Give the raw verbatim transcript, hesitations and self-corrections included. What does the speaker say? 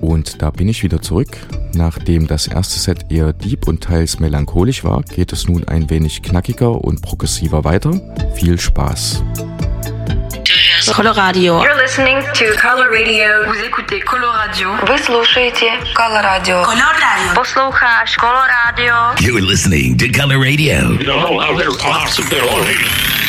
Und da bin ich wieder zurück. Nachdem das erste Set eher deep und teils melancholisch war, geht es nun ein wenig knackiger und progressiver weiter. Viel Spaß! Coloradio. You're listening to Color Radio. Vous écoutez Coloradio. Вы слушаете Color Radio. Coloradio. Послухаешь Color Radio. You're listening to Color Radio. No other possibility.